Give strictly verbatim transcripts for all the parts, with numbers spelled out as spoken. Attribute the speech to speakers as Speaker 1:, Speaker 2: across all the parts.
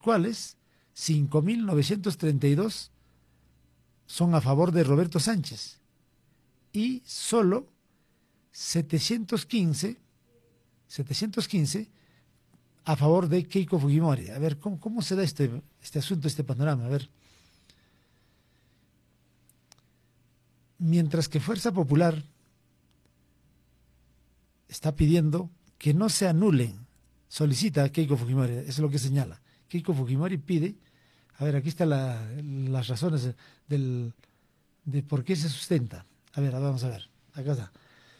Speaker 1: cuales cinco mil novecientos treinta y dos son a favor de Roberto Sánchez y solo setecientos quince a favor de Keiko Fujimori. A ver, ¿cómo, cómo se da este, este asunto, este panorama? A ver. Mientras que Fuerza Popular está pidiendo que no se anulen, solicita a Keiko Fujimori, eso es lo que señala. Keiko Fujimori pide, a ver, aquí están la, las razones del, de por qué se sustenta. A ver, vamos a ver, acá está.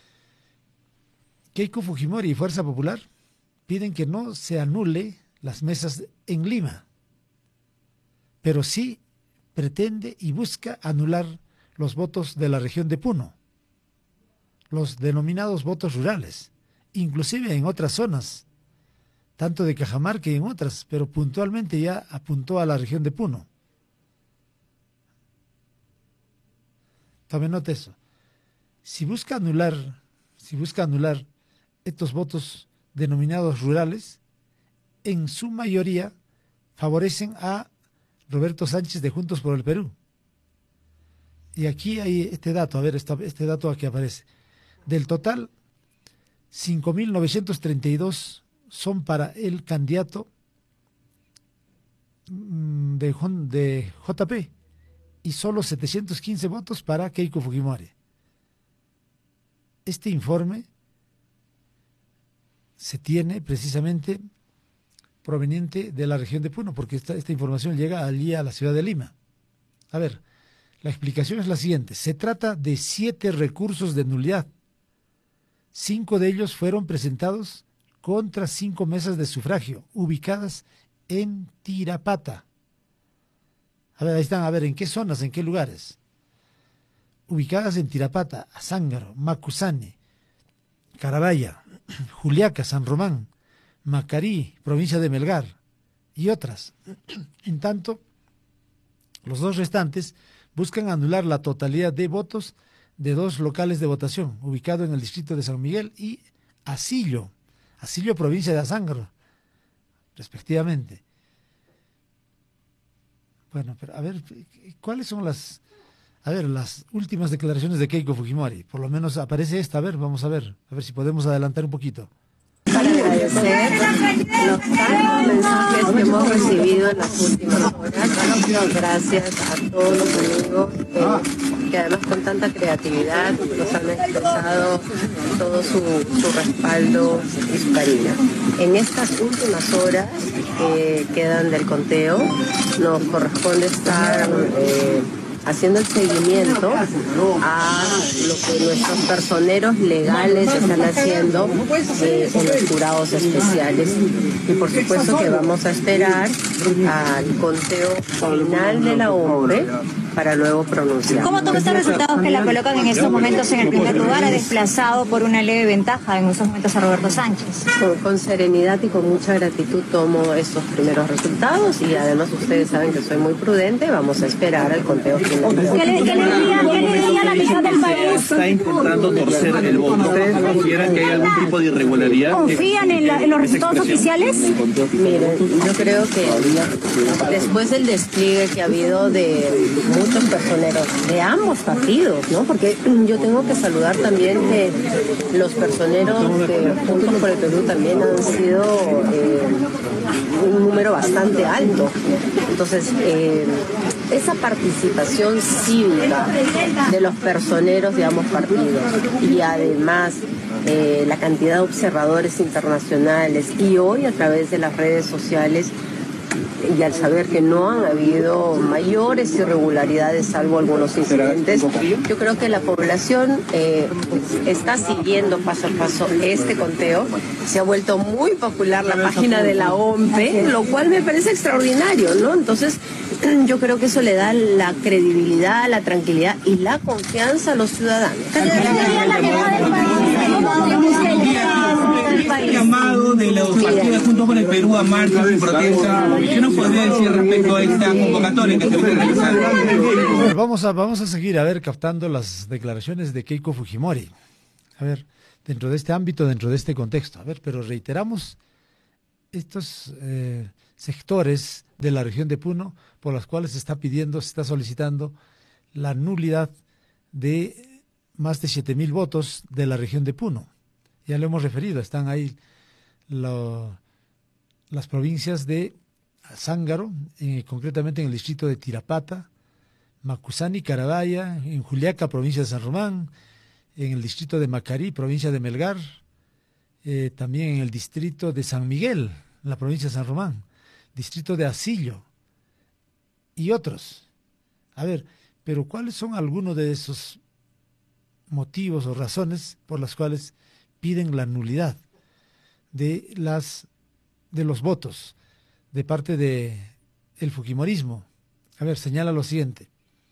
Speaker 1: Keiko Fujimori y Fuerza Popular piden que no se anule las mesas en Lima, pero sí pretende y busca anular los votos de la región de Puno, los denominados votos rurales, inclusive en otras zonas, tanto de Cajamarca y en otras, pero puntualmente ya apuntó a la región de Puno. Tomen nota eso. Si busca anular, si busca anular estos votos denominados rurales, en su mayoría favorecen a Roberto Sánchez de Juntos por el Perú. Y aquí hay este dato, a ver, esta, este dato aquí aparece. Del total, cinco mil novecientos treinta y dos son para el candidato de, de J P y solo setecientos quince votos para Keiko Fujimori. Este informe se tiene precisamente proveniente de la región de Puno, porque esta, esta información llega allí a la ciudad de Lima. A ver, la explicación es la siguiente. Se trata de siete recursos de nulidad. Cinco de ellos fueron presentados contra cinco mesas de sufragio, ubicadas en Tirapata. A ver, ahí están, a ver, ¿en qué zonas, en qué lugares? Ubicadas en Tirapata, Azángaro, Macusane, Carabaya, Juliaca, San Román, Macarí, provincia de Melgar y otras. En tanto, los dos restantes buscan anular la totalidad de votos de dos locales de votación, ubicado en el distrito de San Miguel y Asillo, Asillo, provincia de Azángaro, respectivamente. Bueno, pero a ver, ¿cuáles son las, a ver, las últimas declaraciones de Keiko Fujimori? Por lo menos aparece esta, a ver, vamos a ver, a ver si podemos adelantar un poquito.
Speaker 2: Para agradecer los tantos mensajes que hemos recibido en las últimas horas. Gracias a todos los amigos que, que además con tanta creatividad nos han expresado todo su, su respaldo y su cariño. En estas últimas horas que quedan del conteo, nos corresponde estar eh, haciendo el seguimiento a lo que nuestros personeros legales están haciendo eh, en los jurados especiales. Y por supuesto que vamos a esperar al conteo final de la O M P para luego pronunciar.
Speaker 3: ¿Cómo toma estos resultados que la colocan en estos momentos en el primer lugar? Ha desplazado por una leve ventaja en estos momentos a Roberto Sánchez.
Speaker 2: Con, con serenidad y con mucha gratitud tomo estos primeros resultados y además ustedes saben que soy muy prudente, vamos a esperar al conteo final.
Speaker 3: ¿Qué le, qué le diría, qué le diría a la mitad del país?
Speaker 4: Está intentando torcer el voto. ¿Ustedes consideran que hay algún tipo de irregularidad?
Speaker 3: ¿Confían en, la, en los resultados oficiales?
Speaker 2: Miren, yo creo que después del despliegue que ha habido de muchos personeros de ambos partidos, ¿no? Porque yo tengo que saludar también que los personeros de Juntos por el Perú también han sido eh, un número bastante alto. Entonces, eh, esa participación cívica de los personeros de ambos partidos y además eh, la cantidad de observadores internacionales y hoy a través de las redes sociales y al saber que no han habido mayores irregularidades salvo algunos incidentes, yo creo que la población eh, está siguiendo paso a paso este conteo. Se ha vuelto muy popular la página de la O M P, lo cual me parece extraordinario, ¿no? Entonces yo creo que eso le da la credibilidad, la tranquilidad y la confianza a los ciudadanos.
Speaker 4: El llamado de los partidos Juntos por el Perú a marchas y protestas, ¿qué nos podría decir respecto a esta convocatoria que se viene realizando?
Speaker 1: Bueno, vamos a, vamos a seguir a ver captando las declaraciones de Keiko Fujimori. A ver, dentro de este ámbito, dentro de este contexto. A ver, pero reiteramos estos eh, sectores de la región de Puno por las cuales se está pidiendo, se está solicitando la nulidad de más de siete mil votos de la región de Puno. Ya lo hemos referido, están ahí lo, las provincias de Zángaro, eh, concretamente en el distrito de Tirapata, Macusani, Carabaya, en Juliaca, provincia de San Román, en el distrito de Macarí, provincia de Melgar, eh, también en el distrito de San Miguel, en la provincia de San Román, distrito de Asillo y otros. A ver, pero ¿cuáles son algunos de esos motivos o razones por las cuales piden la nulidad de las de los votos de parte de el fujimorismo? A ver, señala lo siguiente.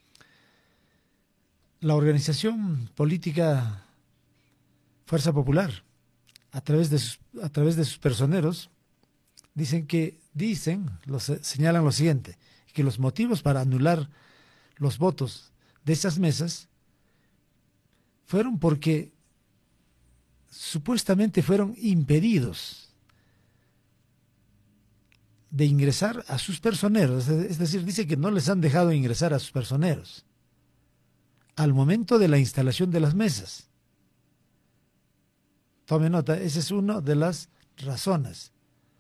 Speaker 1: La organización política Fuerza Popular, a través de sus, a través de sus personeros, dicen que, dicen, los, señalan lo siguiente, que los motivos para anular los votos de esas mesas fueron porque supuestamente fueron impedidos de ingresar a sus personeros, es decir, dice que no les han dejado ingresar a sus personeros al momento de la instalación de las mesas. Tome nota, esa es una de las razones.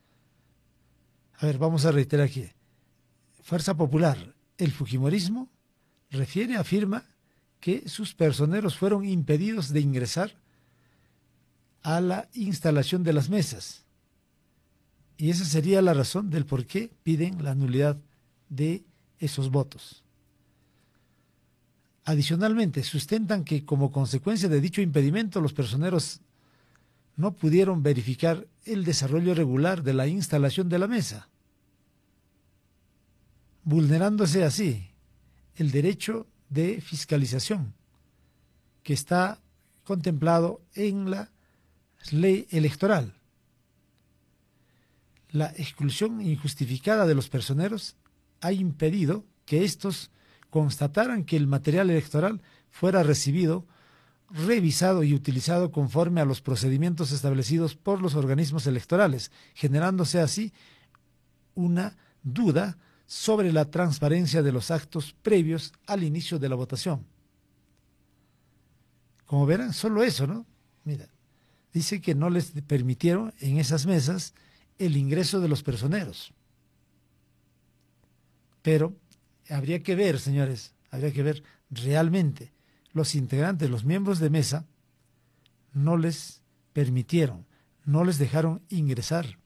Speaker 1: A ver, vamos a reiterar aquí. Fuerza Popular, el fujimorismo, refiere, afirma que sus personeros fueron impedidos de ingresar a la instalación de las mesas. Y esa sería la razón del por qué piden la nulidad de esos votos. Adicionalmente, sustentan que como consecuencia de dicho impedimento, los personeros no pudieron verificar el desarrollo regular de la instalación de la mesa, vulnerándose así el derecho de fiscalización que está contemplado en la ley electoral. La exclusión injustificada de los personeros ha impedido que estos constataran que el material electoral fuera recibido, revisado y utilizado conforme a los procedimientos establecidos por los organismos electorales, generándose así una duda sobre la transparencia de los actos previos al inicio de la votación. Como verán, solo eso, ¿no? Mira, dice que no les permitieron en esas mesas el ingreso de los personeros. Pero habría que ver, señores, habría que ver realmente los integrantes, los miembros de mesa, no les permitieron, no les dejaron ingresar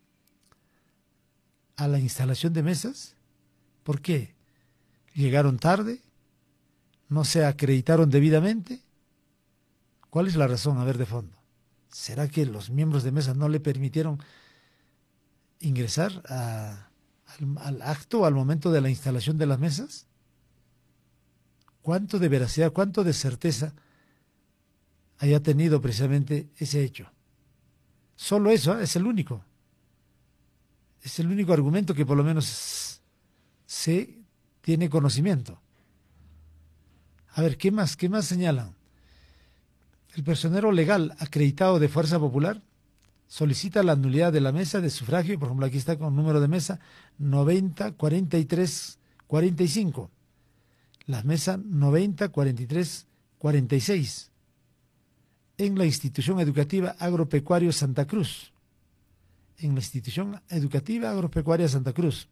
Speaker 1: a la instalación de mesas. ¿Por qué? ¿Llegaron tarde? ¿No se acreditaron debidamente? ¿Cuál es la razón? A ver, de fondo. ¿Será que los miembros de mesa no le permitieron ingresar a, al, al acto, al momento de la instalación de las mesas? ¿Cuánto de veracidad, cuánto de certeza haya tenido precisamente ese hecho? Solo eso, ¿eh? Es el único. Es el único argumento que por lo menos se tiene conocimiento. A ver, ¿qué más? ¿Qué más señalan? El personero legal acreditado de Fuerza Popular solicita la nulidad de la mesa de sufragio, por ejemplo, aquí está con número de mesa noventa cuarenta y tres cuarenta y cinco, la mesa noventa cuarenta y tres cuarenta y seis, en la institución educativa agropecuario Santa Cruz, en la institución educativa agropecuaria Santa Cruz.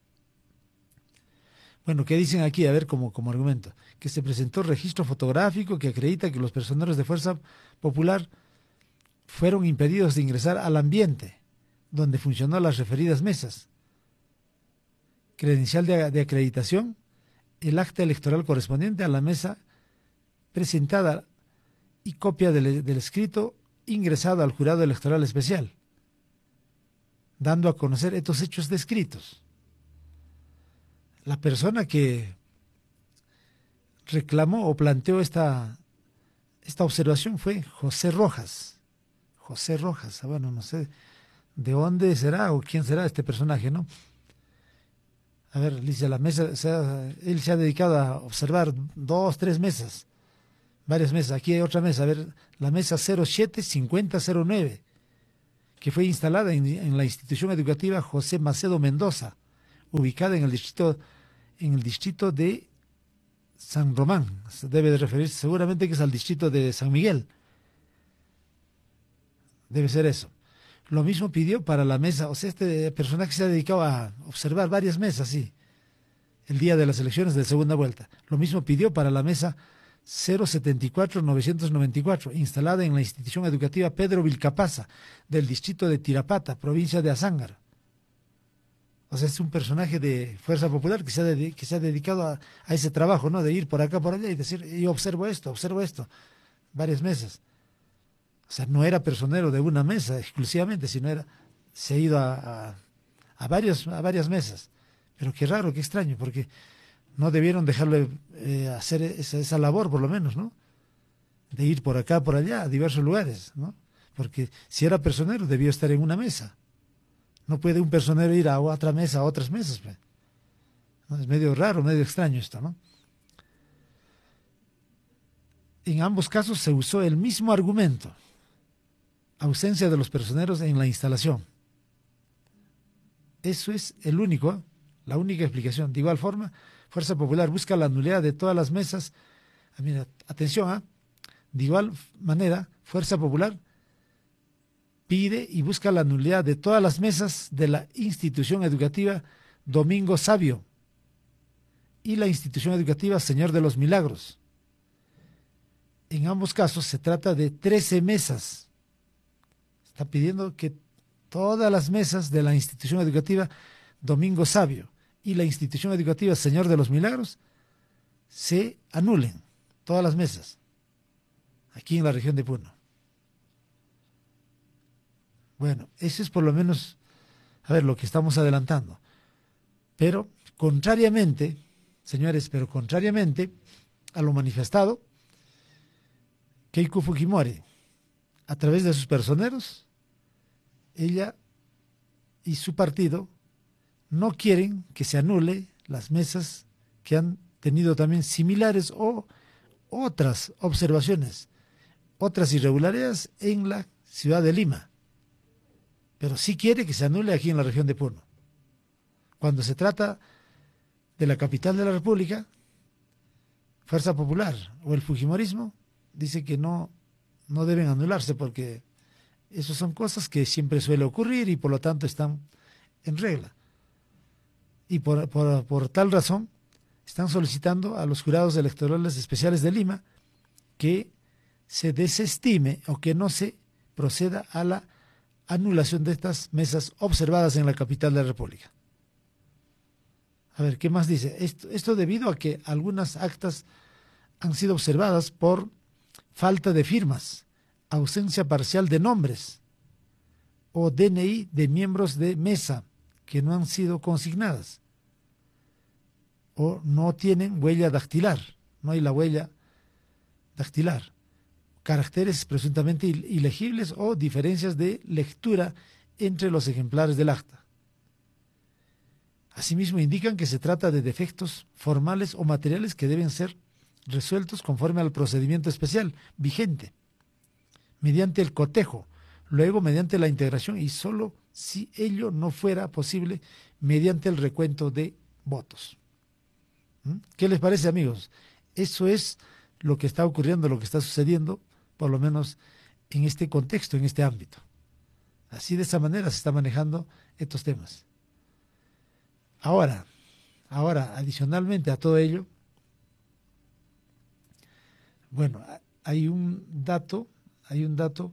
Speaker 1: Bueno, ¿qué dicen aquí? A ver, como, como argumento, que se presentó registro fotográfico que acredita que los personeros de Fuerza Popular fueron impedidos de ingresar al ambiente donde funcionó las referidas mesas. Credencial de, de acreditación, el acta electoral correspondiente a la mesa presentada y copia del, del escrito ingresado al jurado electoral especial, dando a conocer estos hechos descritos. La persona que reclamó o planteó esta, esta observación fue José Rojas. José Rojas, bueno, no sé de dónde será o quién será este personaje, ¿no? A ver, dice, la mesa, o sea, él se ha dedicado a observar dos, tres mesas, varias mesas. Aquí hay otra mesa, a ver, la mesa cero siete cincuenta cero nueve, que fue instalada en, en la institución educativa José Macedo Mendoza, ubicada en el distrito, en el distrito de San Román. Debe de referirse seguramente que es al distrito de San Miguel. Debe ser eso. Lo mismo pidió para la mesa, o sea, este personaje se ha dedicado a observar varias mesas, sí, el día de las elecciones de segunda vuelta. Lo mismo pidió para la mesa cero setenta y cuatro novecientos noventa y cuatro, instalada en la institución educativa Pedro Vilcapasa, del distrito de Tirapata, provincia de Azángaro. O sea, es un personaje de Fuerza Popular que se ha, de, que se ha dedicado a, a ese trabajo, ¿no? De ir por acá, por allá y decir, yo observo esto, observo esto, varias mesas. O sea, no era personero de una mesa exclusivamente, sino era, se ha ido a, a, a, varios, a varias mesas. Pero qué raro, qué extraño, porque no debieron dejarle eh, hacer esa, esa labor, por lo menos, ¿no? De ir por acá, por allá, a diversos lugares, ¿no? Porque si era personero, debió estar en una mesa. No puede un personero ir a otra mesa, a otras mesas, pues. ¿No? Es medio raro, medio extraño esto, ¿no? En ambos casos se usó el mismo argumento: ausencia de los personeros en la instalación. Eso es el único, ¿eh? La única explicación. De igual forma, Fuerza Popular busca la nulidad de todas las mesas. Mira, atención, ¿eh? De igual manera, Fuerza Popular pide y busca la nulidad de todas las mesas de la institución educativa Domingo Sabio y la institución educativa Señor de los Milagros. En ambos casos se trata de trece mesas. Está pidiendo que todas las mesas de la institución educativa Domingo Sabio y la institución educativa Señor de los Milagros se anulen, todas las mesas, aquí en la región de Puno. Bueno, eso es por lo menos, a ver, lo que estamos adelantando. Pero, contrariamente, señores, pero contrariamente a lo manifestado, Keiko Fujimori, a través de sus personeros, ella y su partido no quieren que se anule las mesas que han tenido también similares o otras observaciones, otras irregularidades en la ciudad de Lima. Pero sí quiere que se anule aquí en la región de Puno. Cuando se trata de la capital de la República, Fuerza Popular o el Fujimorismo dice que no, no deben anularse porque esas son cosas que siempre suele ocurrir y por lo tanto están en regla. Y por, por, por tal razón están solicitando a los jurados electorales especiales de Lima que se desestime o que no se proceda a la anulación de estas mesas observadas en la capital de la República. A ver, ¿qué más dice? Esto, esto debido a que algunas actas han sido observadas por falta de firmas, ausencia parcial de nombres o D N I de miembros de mesa que no han sido consignadas o no tienen huella dactilar, no hay la huella dactilar, caracteres presuntamente ilegibles o diferencias de lectura entre los ejemplares del acta. Asimismo, indican que se trata de defectos formales o materiales que deben ser resueltos conforme al procedimiento especial vigente, mediante el cotejo, luego mediante la integración y solo si ello no fuera posible mediante el recuento de votos. ¿Mm? ¿Qué les parece, amigos? Eso es lo que está ocurriendo, lo que está sucediendo, por lo menos en este contexto, en este ámbito. Así, de esa manera se está manejando estos temas. Ahora, ahora, adicionalmente a todo ello, bueno, hay un dato, hay un dato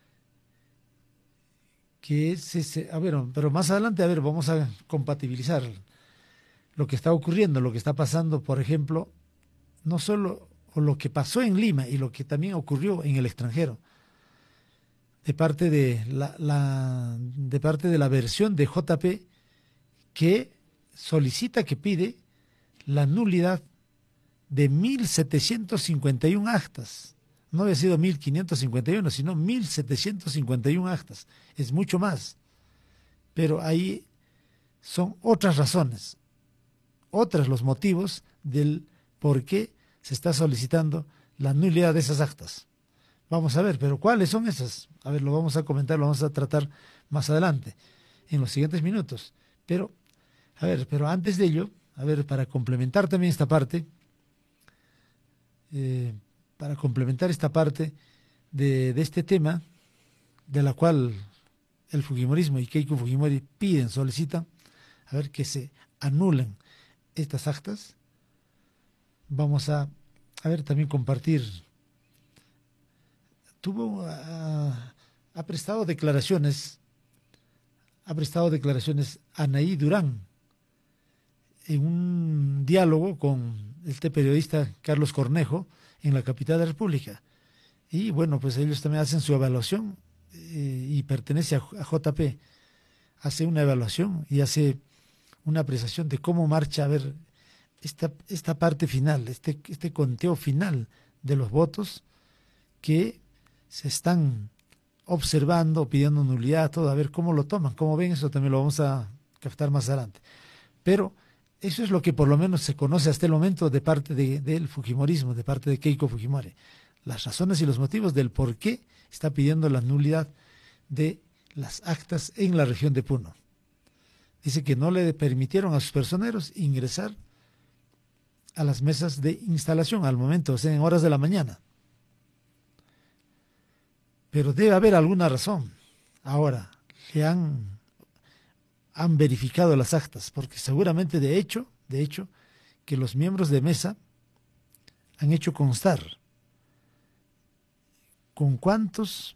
Speaker 1: que es ese, a ver, pero más adelante, a ver, vamos a compatibilizar lo que está ocurriendo, lo que está pasando, por ejemplo, no solo o lo que pasó en Lima y lo que también ocurrió en el extranjero, de parte de la, la de parte de la versión de J P que solicita, que pide la nulidad de mil setecientos cincuenta y uno actas. No había sido mil quinientos cincuenta y uno, sino mil setecientos cincuenta y uno actas. Es mucho más. Pero ahí son otras razones, otros los motivos del por qué se está solicitando la nulidad de esas actas. Vamos a ver, pero ¿cuáles son esas? A ver, lo vamos a comentar, lo vamos a tratar más adelante, en los siguientes minutos. Pero, a ver, pero antes de ello, a ver, para complementar también esta parte, eh, para complementar esta parte de, de este tema, de la cual el Fujimorismo y Keiko Fujimori piden, solicitan, a ver, que se anulen estas actas. Vamos a, a ver, también compartir. Tuvo, uh, ha prestado declaraciones, ha prestado declaraciones Anaí Durán en un diálogo con este periodista Carlos Cornejo en la capital de la República. Y bueno, pues ellos también hacen su evaluación eh, y pertenece a, a J P. Hace una evaluación y hace una apreciación de cómo marcha, a ver, esta, esta parte final, este, este conteo final de los votos que se están observando, pidiendo nulidad, todo, a ver cómo lo toman, cómo ven, eso también lo vamos a captar más adelante. Pero eso es lo que por lo menos se conoce hasta el momento de parte de, del Fujimorismo, de parte de Keiko Fujimori. Las razones y los motivos del por qué está pidiendo la nulidad de las actas en la región de Puno. Dice que no le permitieron a sus personeros ingresar a las mesas de instalación al momento, o sea, en horas de la mañana. Pero debe haber alguna razón. Ahora, le han, han verificado las actas, porque seguramente de hecho, de hecho, que los miembros de mesa han hecho constar con cuántos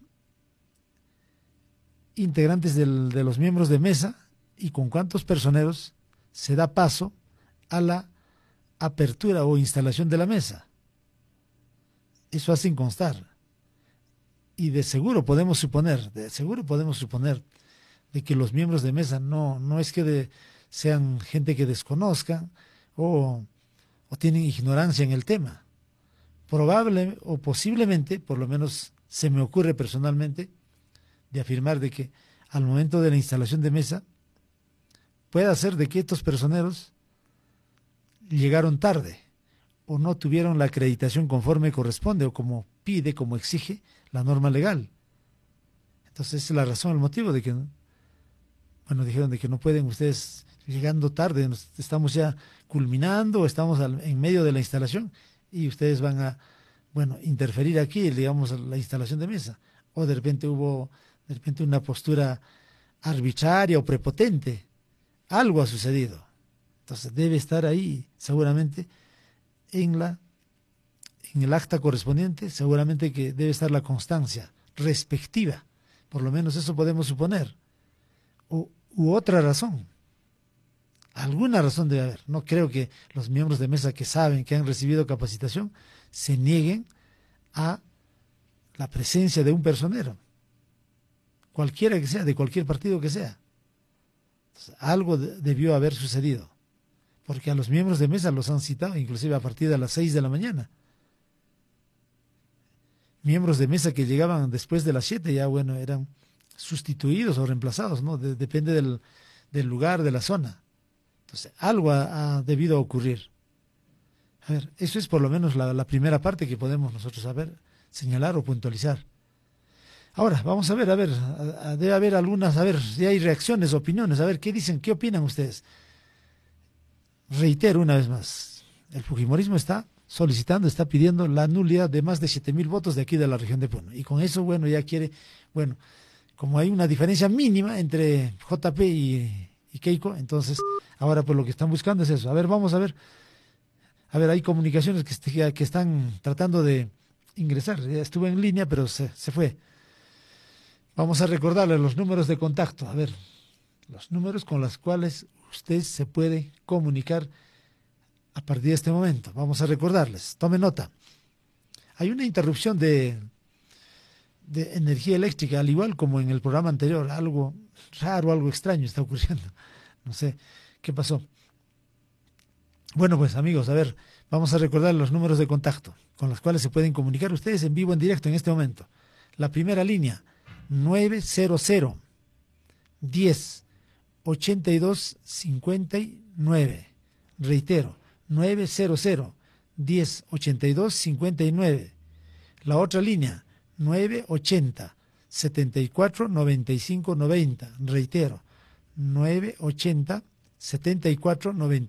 Speaker 1: integrantes del, de los miembros de mesa y con cuántos personeros se da paso a la apertura o instalación de la mesa. Eso hacen constar. Y de seguro podemos suponer, de seguro podemos suponer de que los miembros de mesa no, no es que de, sean gente que desconozca o, o tienen ignorancia en el tema. Probable o posiblemente, por lo menos se me ocurre personalmente, de afirmar de que al momento de la instalación de mesa puede ser de que estos personeros llegaron tarde o no tuvieron la acreditación conforme corresponde o como pide, como exige la norma legal. Entonces esa es la razón, el motivo de que, bueno, dijeron de que no pueden ustedes, llegando tarde, nos, estamos ya culminando, estamos al, en medio de la instalación y ustedes van a, bueno, interferir aquí, digamos, la instalación de mesa. O de repente hubo, de repente una postura arbitraria o prepotente. Algo ha sucedido. Entonces debe estar ahí, seguramente, en la en el acta correspondiente, seguramente que debe estar la constancia respectiva. Por lo menos eso podemos suponer. U, u otra razón. Alguna razón debe haber. No creo que los miembros de mesa que saben que han recibido capacitación se nieguen a la presencia de un personero. Cualquiera que sea, de cualquier partido que sea. Entonces, algo de, debió haber sucedido. Porque a los miembros de mesa los han citado, inclusive a partir de las seis de la mañana. Miembros de mesa que llegaban después de las siete ya, bueno, eran sustituidos o reemplazados, ¿no? De, depende del, del lugar, de la zona. Entonces, algo ha, ha debido ocurrir. A ver, eso es por lo menos la, la primera parte que podemos nosotros saber, señalar o puntualizar. Ahora, vamos a ver, a ver, a, a, debe haber algunas, a ver, si hay reacciones, opiniones, a ver, ¿qué dicen, qué opinan ustedes? Reitero una vez más, el Fujimorismo está solicitando, está pidiendo la nulidad de más de siete mil votos de aquí de la región de Puno. Y con eso, bueno, ya quiere, bueno, como hay una diferencia mínima entre J P y, y Keiko, entonces, ahora pues lo que están buscando es eso. A ver, vamos a ver, a ver, hay comunicaciones que, que están tratando de ingresar. Ya estuvo en línea, pero se, se fue. Vamos a recordarle los números de contacto, a ver, los números con los cuales usted se puede comunicar a partir de este momento. Vamos a recordarles, tome nota. Hay una interrupción de, de energía eléctrica, al igual como en el programa anterior, algo raro, algo extraño está ocurriendo. No sé qué pasó. Bueno, pues amigos, a ver, vamos a recordar los números de contacto con los cuales se pueden comunicar ustedes en vivo, en directo en este momento. La primera línea, nueve cero cero, diez, ochenta y dos, cincuenta y nueve. Reitero, nueve cero cero, diez, ochenta y dos, cincuenta y nueve. La otra línea, nueve ochenta, setenta y cuatro, noventa y cinco, noventa. Reitero, nueve ochenta, setenta y cuatro, noventa.